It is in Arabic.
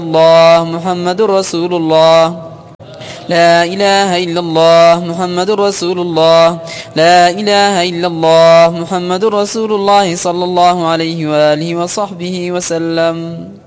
الله محمد رسول الله. لا إله إلا الله محمد رسول الله. لا إله إلا الله محمد رسول الله صلى الله عليه وآله وصحبه وسلم.